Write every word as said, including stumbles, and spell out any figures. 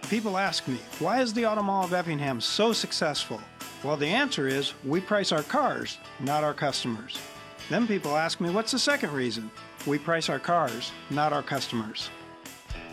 People ask me, why is the Auto Mall of Effingham so successful? Well, the answer is we price our cars, not our customers. Then people ask me, what's the second reason? We price our cars, not our customers.